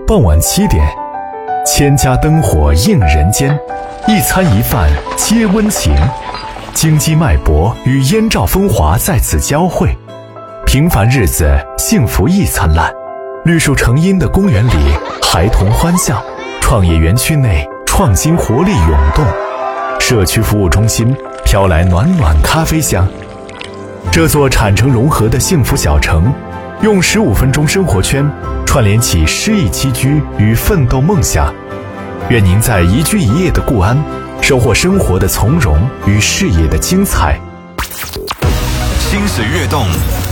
傍晚7点，千家灯火映人间，一餐一饭皆温情，京畿脉搏与燕赵风华在此交汇，平凡日子幸福亦灿烂。绿树成荫的公园里，孩童欢笑；创业园区内，创新活力涌动；社区服务中心飘来暖暖咖啡香。这座产城融合的幸福小城，用15分钟生活圈串联起诗意栖居与奋斗梦想。愿您在宜居一夜的固安，收获生活的从容与事业的精彩。 心水跃动，